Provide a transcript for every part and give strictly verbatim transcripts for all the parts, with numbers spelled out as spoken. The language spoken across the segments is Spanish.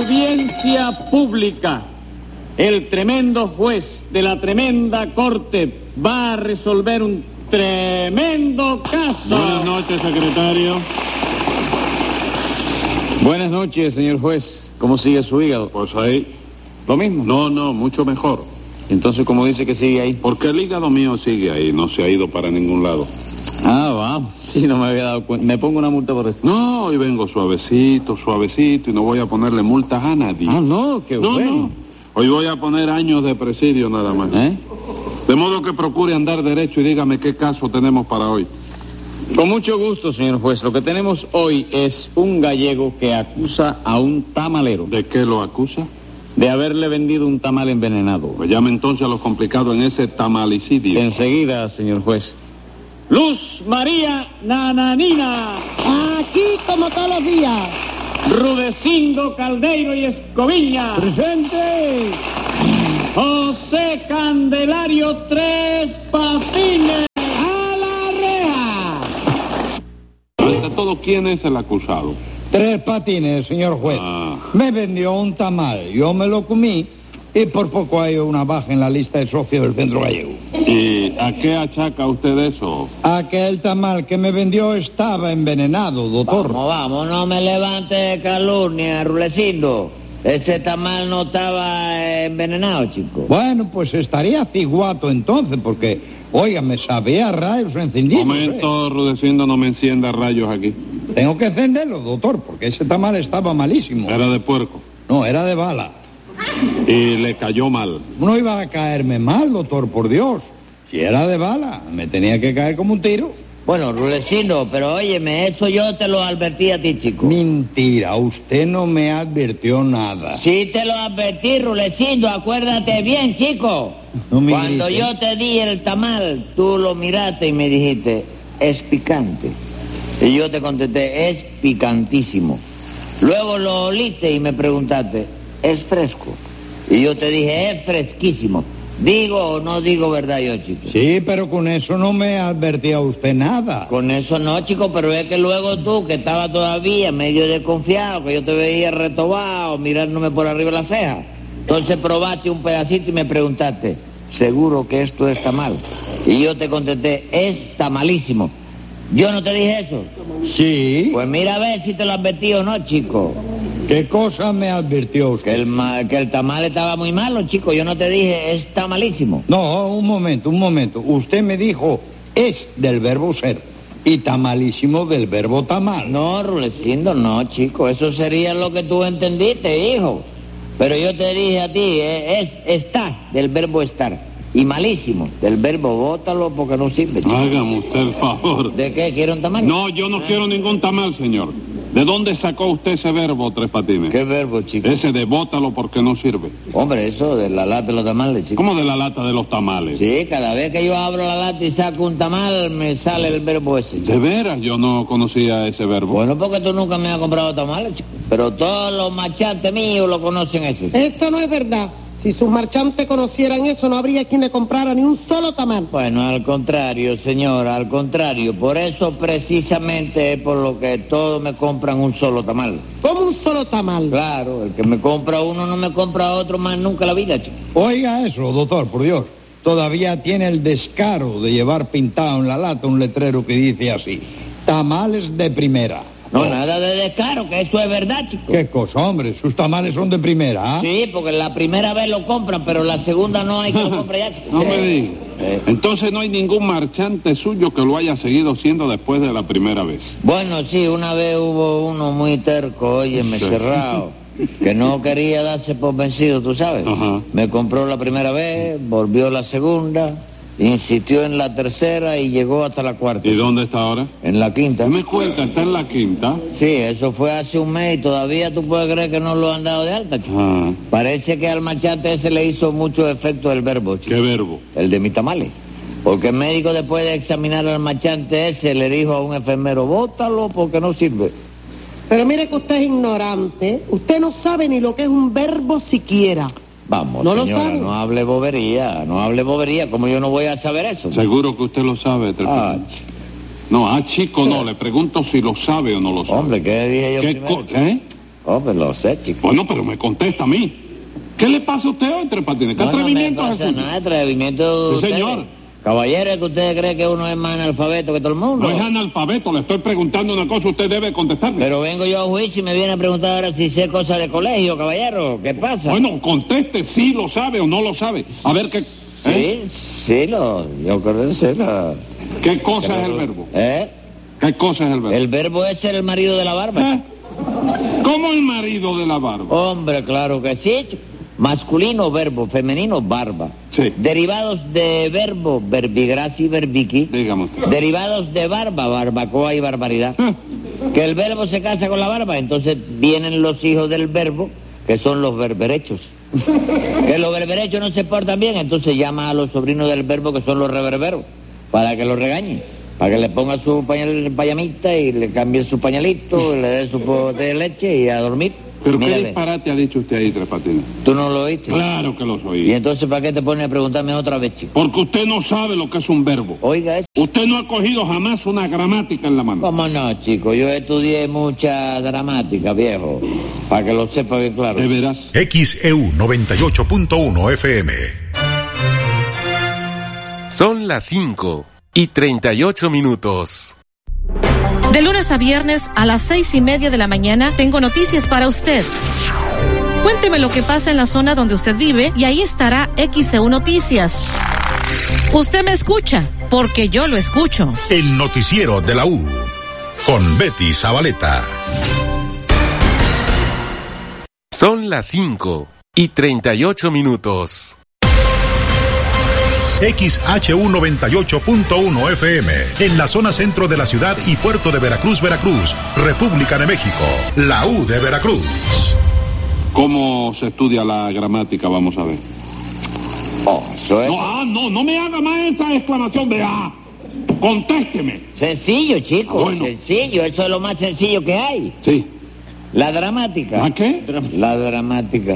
Audiencia pública. El tremendo juez de la tremenda corte va a resolver un tremendo caso. Buenas noches, secretario. Buenas noches, señor juez. ¿Cómo sigue su hígado? Pues ahí. ¿Lo mismo? No, no, mucho mejor. Entonces, ¿cómo dice que sigue ahí? Porque el hígado mío sigue ahí, no se ha ido para ningún lado. Ah, vamos. Sí, no me había dado cuenta. Me pongo una multa por esto. No, hoy vengo suavecito, suavecito, y no voy a ponerle multas a nadie. Ah, no, qué no, bueno. No. Hoy voy a poner años de presidio nada más. ¿Eh? De modo que procure andar derecho y dígame qué caso tenemos para hoy. Con mucho gusto, señor juez. Lo que tenemos hoy es un gallego que acusa a un tamalero ¿De qué lo acusa? de haberle vendido un tamal envenenado. Pues llame entonces a los complicados en ese tamalicidio. Enseguida, señor juez. Luz María Nananina. Aquí como todos los días. Rudecindo Caldeiro y Escoviña. ¡Presente! José Candelario Tres Patines. ¡A la reja! Ante todo, ¿quién es el acusado? Tres Patines, señor juez. Ah. Me vendió un tamal, yo me lo comí y por poco hay una baja en la lista de socios del Centro Gallego. ¿Y a qué achaca usted eso? Aquel tamal que me vendió estaba envenenado, doctor. Vamos, vamos, no me levante calumnia, Rulecindo. Ese tamal no estaba envenenado, chico. Bueno, pues estaría ciguato entonces, porque, oiga, me sabía a rayos encendidos. Momento, Rudecindo, no me encienda rayos aquí. ¿eh? Tengo que encenderlo, doctor, porque ese tamal estaba malísimo. Era de puerco. No, era de bala. Y le cayó mal. No iba a caerme mal, doctor, por Dios. Si era de bala, me tenía que caer como un tiro. Bueno, Rulecindo, pero óyeme, eso yo te lo advertí a ti, chico. Mentira, usted no me advirtió nada. Sí te lo advertí, Rulecindo, acuérdate bien, chico. No me Cuando grite. yo te di el tamal, tú lo miraste y me dijiste, es picante. Y yo te contesté, es picantísimo. Luego lo oliste y me preguntaste, es fresco. Y yo te dije, es fresquísimo. ¿Digo o no digo verdad yo, chico? Sí, pero con eso no me advertía usted nada. Con eso no, chico, pero es que luego tú, que estabas todavía medio desconfiado, que yo te veía retobado, mirándome por arriba de la ceja, entonces probaste un pedacito y me preguntaste, ¿seguro que esto está mal? Y yo te contesté, está malísimo. ¿Yo no te dije eso? Sí. Pues mira a ver si te lo advertí o no, chico. ¿Qué cosa me advirtió Que usted? el, ma- que el tamal estaba muy malo, chico. Yo no te dije, está malísimo. No, un momento, un momento. Usted me dijo, es del verbo ser. Y tamalísimo del verbo tamal. No, Rulecindo, no, chico. Eso sería lo que tú entendiste, hijo. Pero yo te dije a ti, eh, es está del verbo estar. Y malísimo del verbo bótalo porque no sirve, chico. Hágame usted el favor. ¿De qué? ¿Quiere un tamal? No, yo no quiero ningún tamal, señor. ¿De dónde sacó usted ese verbo, Tres Patines? ¿Qué verbo, chico? Ese de bótalo porque no sirve. Hombre, eso de la lata de los tamales, chico. ¿Cómo de la lata de los tamales? Sí, cada vez que yo abro la lata y saco un tamal, me sale el verbo ese, chico. ¿De veras? Yo no conocía ese verbo. Bueno, porque tú nunca me has comprado tamales, chico. Pero todos los machantes míos lo conocen eso. Eso no es verdad. Si sus marchantes conocieran eso, no habría quien le comprara ni un solo tamal. Bueno, al contrario, señora, al contrario. Por eso precisamente es por lo que todos me compran un solo tamal. ¿Cómo un solo tamal? Claro, el que me compra uno no me compra otro más nunca en la vida, chico. Oiga eso, doctor, por Dios. Todavía tiene el descaro de llevar pintado en la lata un letrero que dice así, tamales de primera. No, nada de descaro, que eso es verdad, chico. ¿Qué cosa, hombre? Sus tamales son de primera, ¿ah? Sí, porque la primera vez lo compran, pero la segunda no hay que lo compre ya, chico. No Sí. me diga. Eh. Entonces no hay ningún marchante suyo que lo haya seguido siendo después de la primera vez. Bueno, sí, una vez hubo uno muy terco, óyeme, Sí. cerrado, que no quería darse por vencido, tú sabes. Ajá. Me compró la primera vez, volvió la segunda, insistió en la tercera y llegó hasta la cuarta. ¿Y dónde está ahora? En la quinta. ¿Qué me cuenta? ¿Está en la quinta? Sí, eso fue hace un mes y todavía tú puedes creer que no lo han dado de alta, chico. Ah, Parece que al marchante ese le hizo mucho efecto el verbo, chico. ¿qué verbo? El de mis tamales. Porque el médico después de examinar al marchante ese le dijo a un enfermero, bótalo porque no sirve. Pero mire que usted es ignorante. Usted no sabe ni lo que es un verbo siquiera. Vamos, ¿No lo señora, sabe? no hable bobería, no hable bobería, como yo no voy a saber eso. Seguro que usted lo sabe, Tres Ah, Patines. No, ah, chico, no, le pregunto si lo sabe o no lo sabe. Hombre, ¿qué dije yo ¿Qué primero? co- ¿Eh? Oh, pues lo sé, chico. Bueno, pero me contesta a mí. ¿Qué le pasa a usted hoy, Tres Patines? ¿Qué No, no me atrevimiento es pasa el suyo? nada, atrevimiento de Sí, ustedes. señor. Caballero, ¿es que usted cree que uno es más analfabeto que todo el mundo? No es analfabeto, le estoy preguntando una cosa, usted debe contestarme. Pero vengo yo a juicio y me viene a preguntar ahora si sé cosas de colegio, caballero. ¿Qué pasa? Bueno, conteste si lo sabe o no lo sabe. A ver qué... ¿eh? Sí, sí, lo, yo creo que sí. Lo, ¿Qué cosa es el verbo? ¿Eh? ¿Qué cosa es el verbo? El verbo es ser el marido de la barba. ¿Eh? ¿Cómo el marido de la barba? Hombre, claro que sí. chico. Masculino, verbo, femenino, barba. Sí. Derivados de verbo, verbigracia y verbiqui. Dígame usted. Derivados de barba, barbacoa y barbaridad. ¿Eh? Que el verbo se casa con la barba, entonces vienen los hijos del verbo, que son los berberechos. Que los berberechos no se portan bien, entonces llama a los sobrinos del verbo, que son los reverberos, para que los regañen, para que le ponga su pañal, payamita y le cambie su pañalito, y le dé su pote de leche y a dormir. ¿Pero Mira, qué ve, disparate ha dicho usted ahí, Tres Patines? ¿tú no lo oíste? Claro que los ¿Y oí. entonces para qué te pones a preguntarme otra vez, chico? Porque usted no sabe lo que es un verbo. Oiga, eso. Usted no ha cogido jamás una gramática en la mano. ¿Cómo no, chico? Yo estudié mucha dramática, viejo, para que lo sepa bien claro. ¿De veras? X E U noventa y ocho punto uno F M. Son las cinco y treinta y ocho minutos. De lunes a viernes a las seis y media de la mañana tengo noticias para usted. Cuénteme lo que pasa en la zona donde usted vive y ahí estará X E U Noticias. Usted me escucha porque yo lo escucho. El noticiero de la U con Betty Zabaleta. Son las cinco y treinta y ocho minutos. X H U noventa y ocho punto uno F M, en la zona centro de la ciudad y puerto de Veracruz, Veracruz, República de México, la U de Veracruz. ¿Cómo se estudia la gramática? Vamos a ver. Oh, eso es No, ah, no, no me haga más esa exclamación de ah. Contésteme. sencillo, chico, Ah, bueno. sencillo, eso es lo más sencillo que hay. Sí. La dramática. ¿La qué? La dramática.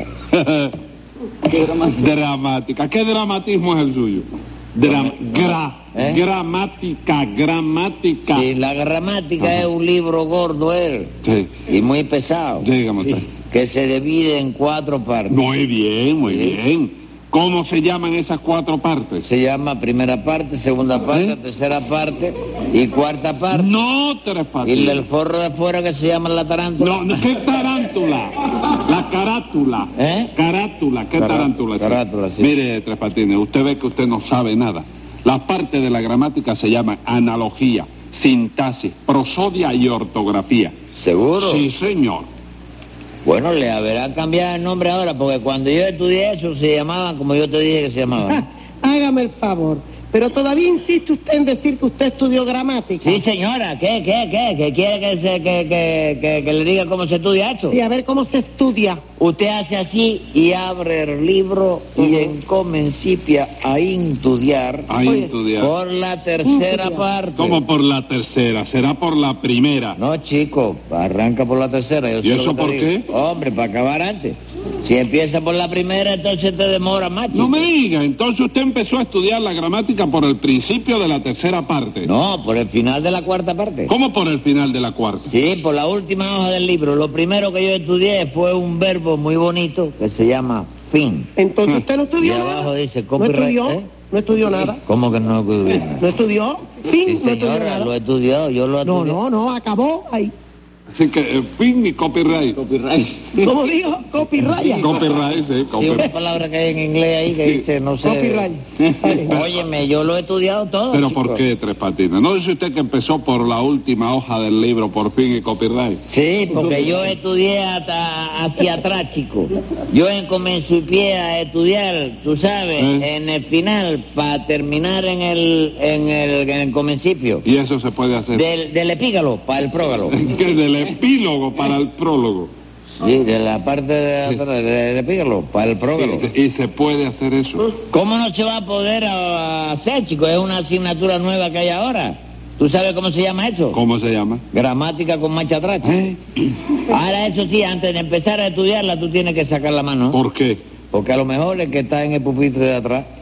¿Qué dramática? Dramática. ¿Qué dramatismo es el suyo? Dra- gra- ¿Eh? Gramática, gramática. Sí, la gramática Ajá. es un libro gordo, él, Sí. y muy pesado. Dígame usted. Que se divide en cuatro partes. Muy bien, muy Sí. bien. ¿Cómo se llaman esas cuatro partes? Se llama primera parte, segunda parte, ¿Eh? tercera parte y cuarta parte. No, Tres Y Patines. el forro de afuera que se llama la tarántula. No, no, ¿qué tarántula? La carátula. ¿Eh? Carátula, ¿qué Cará- tarántula? carátula, sí. Mire, Tres Patines, usted ve que usted no sabe nada. Las partes de la gramática se llaman analogía, sintaxis, prosodia y ortografía. ¿Seguro? Sí, señor. Bueno, le habrán cambiado el nombre ahora, porque cuando yo estudié eso se llamaban como yo te dije que se llamaban. Hágame el favor. Pero todavía insiste usted en decir que usted estudió gramática. Sí, señora, ¿qué, qué, qué? ¿Que quiere que, se, que, que, que, que le diga cómo se estudia eso? Sí, a ver cómo se estudia. Usted hace así y abre el libro y en comencipia a estudiar Ahí Oye, estudiar. por la tercera Estudiar. parte. ¿Cómo por la tercera? Será por la primera. No, chico, arranca por la tercera. Yo ¿Y sé lo eso que te por digo. qué? Hombre, para acabar antes. Si empieza por la primera, entonces te demora más, chico. No me diga, entonces usted empezó a estudiar la gramática por el principio de la tercera parte. No, por el final de la cuarta parte. ¿Cómo por el final de la cuarta? Sí, por la última hoja del libro. Lo primero que yo estudié fue un verbo muy bonito que se llama fin. Entonces usted no Y estudió abajo nada. dice No copyright, estudió, ¿eh? no estudió nada. ¿Cómo que no estudié? ¿No estudió? Fin, Sí, no estudió señora, nada. lo he estudiado, yo lo No, estudié. no, no, acabó ahí. Así que el fin y copyright. Copyright. ¿Cómo dijo? Copyright. Copyright, sí, Sí, una copyright. palabra que hay en inglés ahí que Sí. dice, no sé. Copyright. Óyeme, yo lo he estudiado todo. ¿Pero chico. por qué, Tres Patines? ¿No dice usted que empezó por la última hoja del libro, por fin y copyright? Sí, porque yo estudié hasta hacia atrás, chico. Yo comencé a estudiar, tú sabes, ¿Eh? en el final, para terminar en el, en el, en el comencipio. Y eso se puede hacer. Del, del epígalo para el prógalo. ¿Qué? Del epílogo para el prólogo. Sí, de la parte de atrás, del epígalo para el prógalo. Y se, y se puede hacer eso. ¿Cómo no se va a poder a- hacer, chico? Es una asignatura nueva que hay ahora. ¿Tú sabes cómo se llama eso? ¿Cómo se llama? Gramática con marcha atrás, chico. ¿Eh? Ahora, eso sí, antes de empezar a estudiarla, tú tienes que sacar la mano. ¿Por qué? Porque a lo mejor el que está en el pupitre de atrás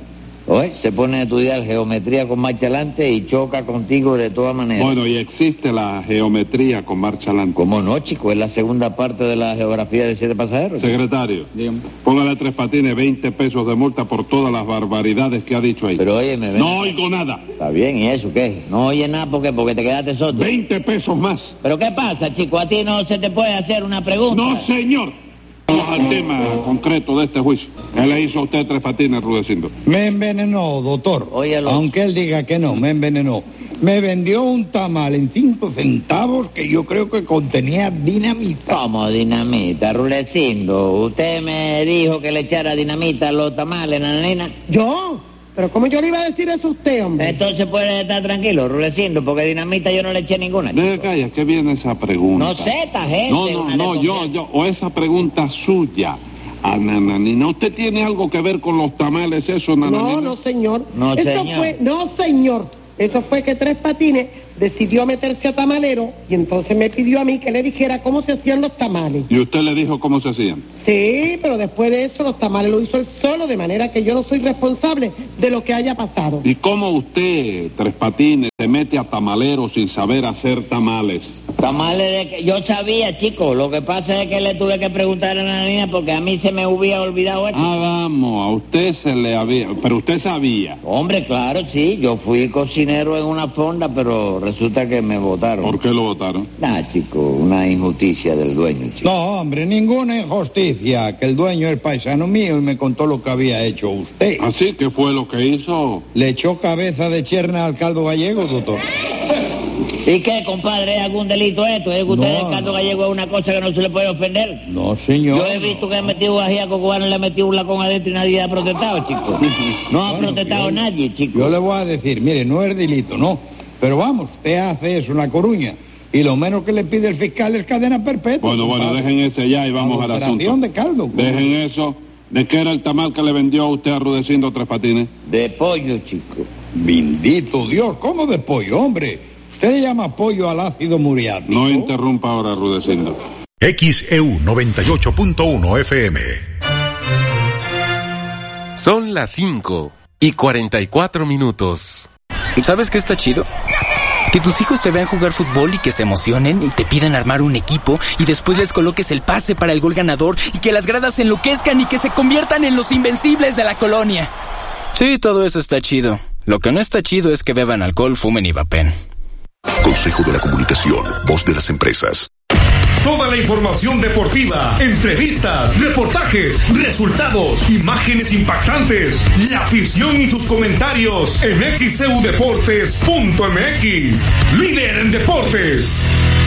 Oye, se pone a estudiar geometría con marcha adelante y choca contigo de todas maneras. Bueno, y existe la geometría con marcha adelante. ¿Cómo no, chico? Es la segunda parte de la geografía de siete pasajeros. Secretario, póngale a Tres Patines veinte pesos de multa por todas las barbaridades que ha dicho ahí. Pero oye, me ven. No oigo nada. Está bien, ¿y eso qué? No oye nada, ¿por qué? Porque te quedaste sordo. veinte pesos más. ¿Pero qué pasa, chico? ¿A ti no se te puede hacer una pregunta? No, señor. Vamos al tema concreto de este juicio. ¿Qué le hizo a usted Tres Patines, Rudecindo? Me envenenó, doctor. Óyalo. Aunque él diga que no, me envenenó. Me vendió un tamal en cinco centavos que yo creo que contenía dinamita. ¿Cómo dinamita, Rulecindo? ¿Usted me dijo que le echara dinamita a los tamales, nananina? ¿Yo? ¿Pero cómo yo le iba a decir eso a usted, hombre? Entonces puede estar tranquilo, Rulecindo, porque dinamita yo no le eché ninguna. Deje calla, ¿qué viene esa pregunta? No sé, esta gente. No, no, una no, yo, yo, o esa pregunta suya. Ah, nananina, ¿usted tiene algo que ver con los tamales, eso, nananina? No, no, señor. No, Eso señor. fue, no, señor. Eso fue que Tres Patines decidió meterse a tamalero y entonces me pidió a mí que le dijera cómo se hacían los tamales. ¿Y usted le dijo cómo se hacían? Sí, pero después de eso los tamales lo hizo él solo, de manera que yo no soy responsable de lo que haya pasado. ¿Y cómo usted, Tres Patines, se mete a tamalero sin saber hacer tamales? Tamales de que yo sabía, chico. Lo que pasa es que le tuve que preguntar a la niña porque a mí se me hubiera olvidado esto. Ah, vamos, a usted se le había... Pero usted sabía. Hombre, claro, sí. Yo fui cocinero en una fonda, pero resulta que me votaron. ¿Por qué lo votaron? Nah, chico, una injusticia del dueño, chico. No, hombre, ninguna injusticia. Que el dueño es paisano mío y me contó lo que había hecho usted. ¿Así? ¿Qué fue lo que hizo? Le echó cabeza de cherna al caldo gallego, doctor. ¿Y qué, compadre? ¿Es algún delito esto? ¿Es que usted No, el caldo no. gallego es una cosa que no se le puede ofender? No, señor. Yo he visto que han metido a ajíaco cubano y le han metido un lacón adentro y nadie ha protestado, chico. No ha Bueno, protestado yo- nadie, chico. Yo le voy a decir, mire, no es delito, no. Pero vamos, usted hace eso en La Coruña y lo menos que le pide el fiscal es cadena perpetua. Bueno, bueno, compadre. dejen ese ya y vamos al Adulteración asunto. de caldo. compadre. Dejen eso. ¿De qué era el tamal que le vendió a usted a Rudecindo Tres Patines? De pollo, chico. Bendito Dios, ¿cómo de pollo, hombre? Usted le llama pollo al ácido muriático. No interrumpa ahora, Rudecindo. X E U noventa y ocho punto uno F M. Son las cinco y cuarenta y cuatro minutos. ¿Sabes qué está chido? Que tus hijos te vean jugar fútbol y que se emocionen y te pidan armar un equipo y después les coloques el pase para el gol ganador y que las gradas se enloquezcan y que se conviertan en los invencibles de la colonia. Sí, todo eso está chido. Lo que no está chido es que beban alcohol, fumen y vapen. Consejo de la Comunicación, voz de las empresas. Toda la información deportiva, entrevistas, reportajes, resultados, imágenes impactantes, la afición y sus comentarios en x e u deportes punto m x. Líder en deportes.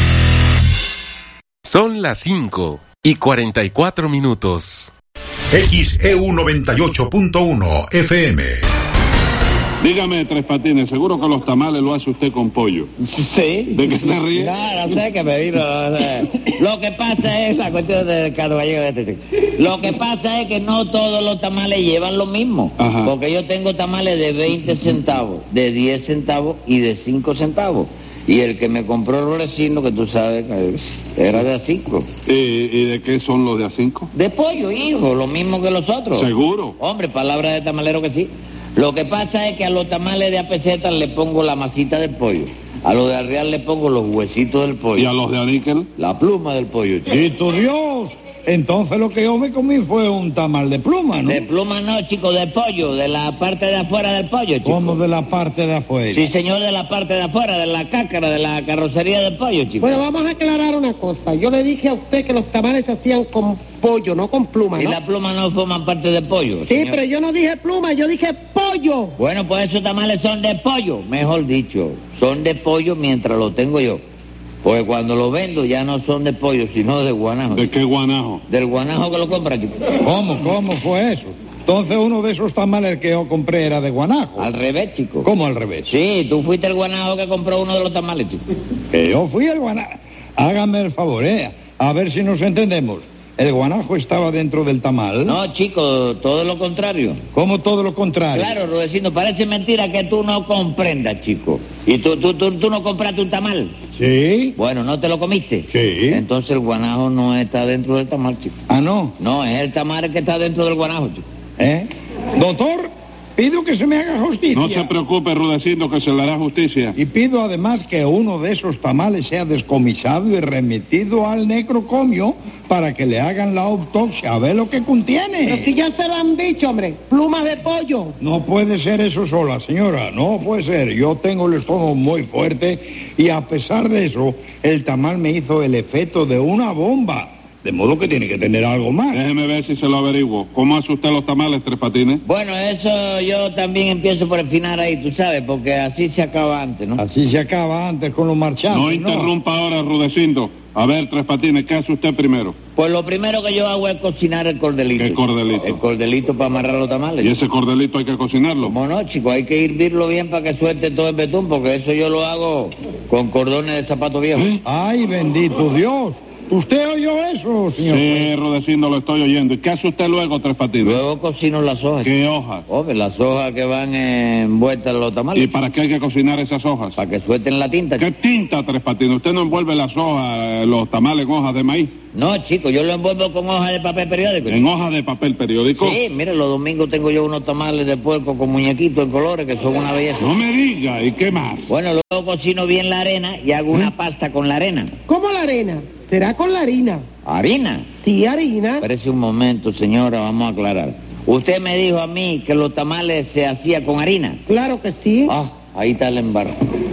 Son las cinco y cuarenta y cuatro minutos. X E U noventa y ocho punto uno F M. Dígame, Tres Patines, seguro que los tamales lo hace usted con pollo. Sí. ¿De qué se ríe? No, no sé qué me vino. No sé. Lo que pasa es la cuestión del caldo gallego de este chico. Lo que pasa es que no todos los tamales llevan lo mismo. Ajá. Porque yo tengo tamales de veinte centavos, de diez centavos y de cinco centavos. Y el que me compró el rolecino, que tú sabes, era de a cinco. ¿Y, y de qué son los de a cinco? De pollo, hijo, lo mismo que los otros. ¿Seguro? Hombre, palabra de tamalero que sí. Lo que pasa es que a los tamales de a peseta le pongo la masita del pollo. A los de Arrial le pongo los huesitos del pollo. ¿Y a los de a níquel? La pluma del pollo, chico. ¡Bendito Dios! Entonces lo que yo me comí fue un tamal de pluma, ¿no? De pluma no, chico, de pollo, de la parte de afuera del pollo, chico. Como de la parte de afuera. Sí, señor, de la parte de afuera, de la cácara, de la carrocería del pollo, chico. Bueno, vamos a aclarar una cosa. Yo le dije a usted que los tamales se hacían con pollo, no con pluma, Y ¿no? la pluma no forman parte del pollo, Sí, señor. pero yo no dije pluma, yo dije pollo. Bueno, pues esos tamales son de pollo, mejor dicho. Son de pollo mientras los tengo yo. Porque cuando los vendo ya no son de pollo, sino de guanajo. ¿De qué guanajo? Del guanajo que lo compra, chico. ¿Cómo, cómo fue eso? Entonces uno de esos tamales que yo compré era de guanajo. Al revés, chico. ¿Cómo al revés? Sí, tú fuiste el guanajo que compró uno de los tamales, chico. Que yo fui el guanajo. Hágame el favor, ¿eh? A ver si nos entendemos. ¿El guanajo estaba dentro del tamal? No, chico, todo lo contrario. ¿Cómo todo lo contrario? Claro, Rudecindo, parece mentira que tú no comprendas, chico. ¿Y tú, tú, tú, tú no compraste un tamal? Sí. Bueno, ¿no te lo comiste? Sí. Entonces el guanajo no está dentro del tamal, chico. Ah, no. No, es el tamal el que está dentro del guanajo, chico. ¿Eh? Doctor, Pido que se me haga justicia. No se preocupe, Rudecindo, que se le hará justicia. Y pido además que uno de esos tamales sea descomisado y remitido al necrocomio para que le hagan la autopsia, a ver lo que contiene. Pero si ya se lo han dicho, hombre, plumas de pollo. No puede ser eso sola, señora, no puede ser. Yo tengo el estómago muy fuerte y a pesar de eso, el tamal me hizo el efecto de una bomba. De modo que tiene que tener algo más. Déjeme ver si se lo averiguo. ¿Cómo hace usted los tamales, Tres Patines? Bueno, eso yo también empiezo por el final ahí, tú sabes, porque así se acaba antes, ¿no? Así se acaba antes con los marchantes, No interrumpa ¿no? ahora, Rudecindo. A ver, Tres Patines, ¿qué hace usted primero? Pues lo primero que yo hago es cocinar el cordelito. ¿Qué cordelito? El cordelito para amarrar los tamales. ¿Y ese cordelito hay que cocinarlo? ¿Cómo no, chico? Hay que hervirlo bien para que suelte todo el betún, porque eso yo lo hago con cordones de zapato viejo. ¿Eh? ¡Ay, bendito Dios! ¿Usted oyó eso, señor? Sí, Rudecindo, lo estoy oyendo. ¿Y qué hace usted luego, Tres Patines? Luego cocino las hojas. ¿Qué hojas? Hombre, las hojas que van envueltas en los tamales. ¿Y para qué hay que cocinar esas hojas? Para que suelten la tinta. ¿Qué tinta, Tres Patines? ¿Usted no envuelve las hojas, los tamales en hojas de maíz? No, chico, yo lo envuelvo con hojas de papel periódico. ¿En hojas de papel periódico? Sí, mire, los domingos tengo yo unos tamales de puerco con muñequitos en colores que son una belleza. No me diga, ¿y qué más? Bueno, luego cocino bien la arena y hago ¿Eh? una pasta con la arena. ¿Cómo la arena? ¿Será con la harina? ¿Harina? Sí, harina. Espérese un momento, señora, vamos a aclarar. Usted me dijo a mí que los tamales se hacía con harina. Claro que sí. Ah, ahí está el embarro.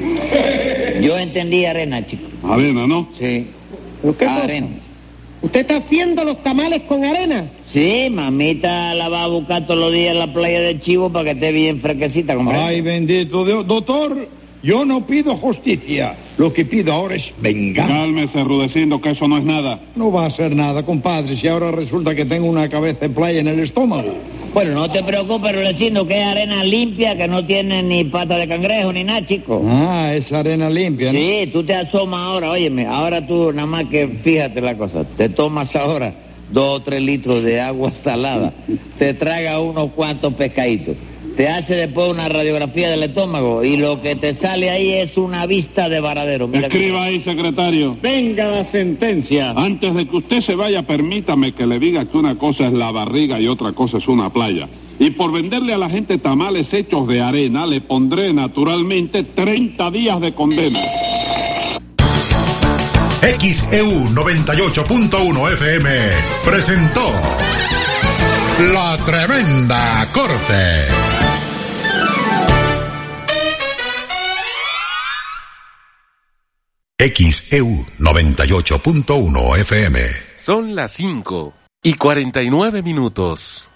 Yo entendí arena, chico. Arena, ¿no? Sí. ¿Pero qué arena. Cosa? ¿Usted está haciendo los tamales con arena? Sí, mamita la va a buscar todos los días en la playa del Chivo para que esté bien fresquecita. Ay, bendito Dios. Doctor, yo no pido justicia. Lo que pido ahora es venganza. Cálmese, Rudecindo, que eso no es nada. No va a ser nada, compadre, si ahora resulta que tengo una cabeza de playa en el estómago. Bueno, no te preocupes, Rudecindo, que es arena limpia, que no tiene ni pata de cangrejo ni nada, chico. Ah, es arena limpia, ¿no? Sí, tú te asomas ahora, óyeme, ahora tú nada más que fíjate la cosa, te tomas ahora dos o tres litros de agua salada, te traga unos cuantos pescaditos, te hace después una radiografía del estómago y lo que te sale ahí es una vista de varadero. Mira Escriba que... ahí, secretario. Venga la sentencia. Antes de que usted se vaya, permítame que le diga que una cosa es la barriga y otra cosa es una playa. Y por venderle a la gente tamales hechos de arena, le pondré naturalmente treinta días de condena. X E U noventa y ocho punto uno F M presentó La Tremenda Corte. X E U noventa y ocho punto uno F M. Son las cinco y cuarenta y nueve minutos.